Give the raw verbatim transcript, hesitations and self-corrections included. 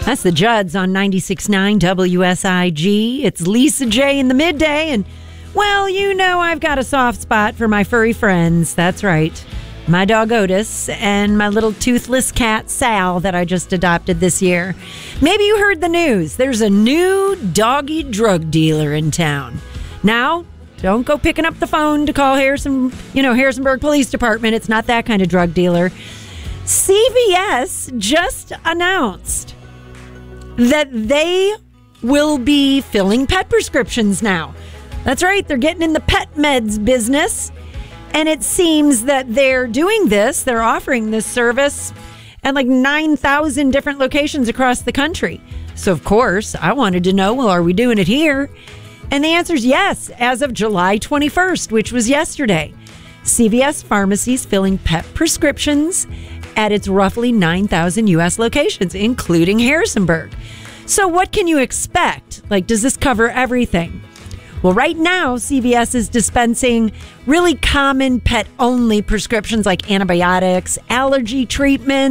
That's the Judds on ninety-six point nine W S I G. It's Lisa J in the midday. And, well, you know I've got a soft spot for my furry friends. That's right. My dog Otis and my little toothless cat Sal that I just adopted this year. Maybe you heard the news. There's a new doggy drug dealer in town. Now, don't go picking up the phone to call Harrison, you know, Harrisonburg Police Department. It's not that kind of drug dealer. C V S just announced that they will be filling pet prescriptions now. That's right. They're getting in the pet meds business. And it seems that they're doing this. They're offering this service at like nine thousand different locations across the country. So, of course, I wanted to know, well, are we doing it here? And the answer is yes, as of July twenty-first, which was yesterday. C V S pharmacies filling pet prescriptions at its roughly nine thousand U S locations, including Harrisonburg. So what can you expect? Like, does this cover everything? Well, right now, C V S is dispensing really common pet-only prescriptions like antibiotics, allergy treatments,